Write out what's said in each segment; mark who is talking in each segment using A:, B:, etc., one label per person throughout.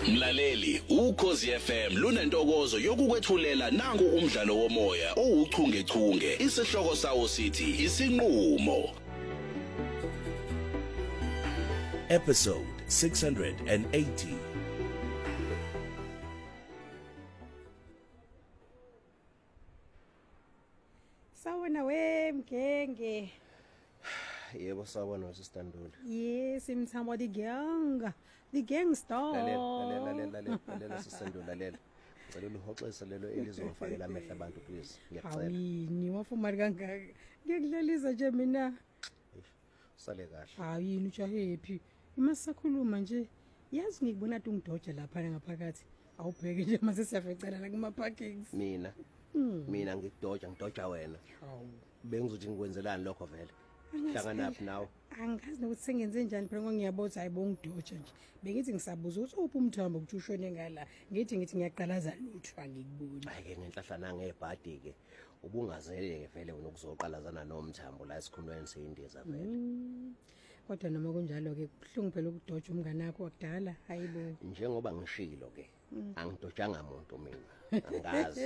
A: Mlaleli, ukhozi FM lunentokozo yokukwethulela nangu umdlalo womoya ouchungechunge. Isihloko sawo sithi isinqulo. Episode 680.
B: Sawona we mgenge.
C: Yebo sawona sisitandula.
B: Yes, imthamo the gangster.
C: Lalela sisitandula lalela. Ngicela uhoxise lelo elizongifakela amehla abantu please. Ngiyacela.
B: Awini wafuma kangaka. Ngiyakudlalisa nje mina.
C: Sale kahle.
B: Awini uja happy. Imasakhuluma nje. Yazi ngikubona ukuthi ungidoja lapha ngaphakathi. Awubheke nje mase siyafecela la kuma parkings.
C: Mina ngidoja wena.
B: Hawu.
C: Bengizothi ngikwenzelani lokho vele? Hlanganaphi nawe?
B: Angazi nokuthi sengenze njani phela ngiyabotha ayibongidoja nje. Bengithi ngisabuza ukuthi uphi umthambo ukuthi ushone ngala. Ngithi ngiyaqalaza lutho angikuboni.
C: Hayi ke ngenhlahlana ngebhadi ke. Ubungazele vele wena ukuzoqalazana nomthambo la esikhundleni seyindiza vele.
B: Kodwa noma kunjalo ke kuhlungu phela ukudoja umngane wakho wakudala hayibo.
C: Njengoba ngishilo ke angidojanga umuntu mina. Angazi.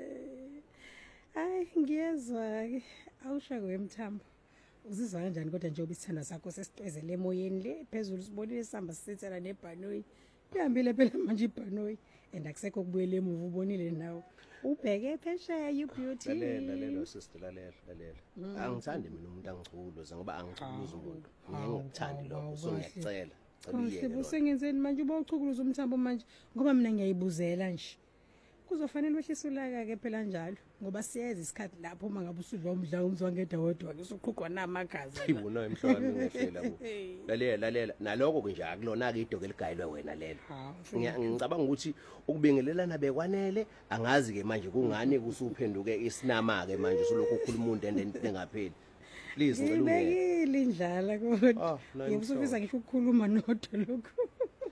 B: Ay ngiyezwa ke awusha kwemthambo. Uzizwa kanjani kodwa nje obisithanda sakho sesicwezele emoyeni le phezulu sibonile sihamba sisethela nebhanoyi. Ihambile phela manje ibhanoyi and akusekho kubuyela emuva ubonile nawe. Ubheke phesheya you beauty.
C: Lalela sister lalela. Angithandi mina umuntu angichuluza ngoba angichuluza umuntu. Ngiyangithandi lokho so ngiyacela.
B: Konke busengenzeni manje uba uchukuluza umthambo manje ngoba mina ngiyayibuzela nje. Kuzofanele wehlise ulaka ke phela njalo ngoba siyeza isikhathi lapho uma ngabe usudla umdla umzwangeda wodwa ke usuqhuqwa namagazi.
C: Yibona emhlabeni ngehlela ku. Lalela naloko ke nje akulona ke idoke ligayilwe wena lelo. Ngicabanga ukuthi ukubingelelana bekwanele angazi ke manje kungani kusuphenduke isinama ke manje usulokhu ukhuluma umuntu engapheli. Please ngicela ungeke.
B: Ngibekile indlala kodwa. Ngiyabusufisa ngisho ukukhuluma nodwa lokho.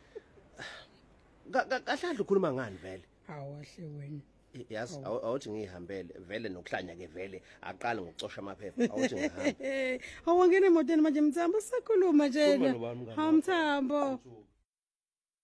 C: Kahlahla ukhuluma ngani vele?
B: Awahle wena.
C: Yazi awuthi ngihambele vele nokuhlanya ke vele aqala ngokucosha amaphepha awuthi ngihambe.
B: Awangene emotweni manje mthambo sakhuluma nje. Hamthambo.